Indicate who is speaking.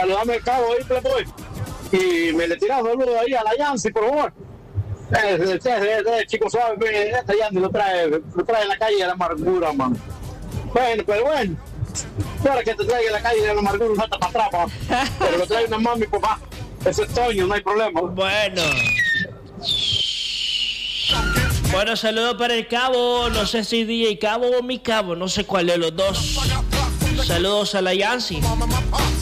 Speaker 1: saludame el cabo ahí, Playboy. Y me le tiras saludos ahí a la Yancy, por favor. Chico suave, este Yancy lo trae en la calle de la amargura, man. Bueno, pero bueno. Para que te traiga en la calle de la amargura, salta para atrás, man. Pero lo trae una mami, papá. Ese es Toño, no hay problema.
Speaker 2: Bueno, saludo para el Cabo. No sé si DJ Cabo o mi Cabo. No sé cuál de los dos. Saludos a la Yancy.